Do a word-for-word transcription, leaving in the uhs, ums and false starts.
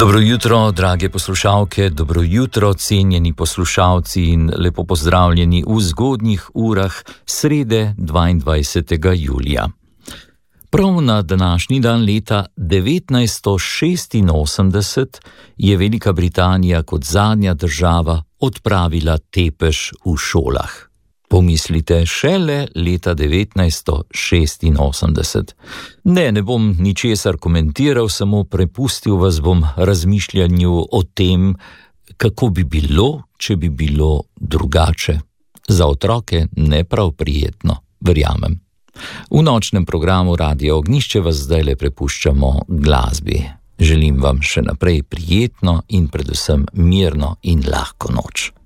Dobro jutro, drage poslušalke, dobro jutro, cenjeni poslušalci in lepo pozdravljeni v zgodnjih urah srede dvaindvajsetega julija. Prav na današnji dan leta devetnajststo šestinosemdeset je Velika Britanija kot zadnja država odpravila tepež v šolah. Pomislite, šele leta devetnajststo šestinosemdeset. Ne, ne bom ničesar komentiral, samo prepustil vas bom razmišljanju o tem, kako bi bilo, če bi bilo drugače. Za otroke ne prav prijetno, verjamem. V nočnem programu Radia Ognjišče vas zdajle prepuščamo glasbi. Želim vam še naprej prijetno in predvsem mirno in lahko noč.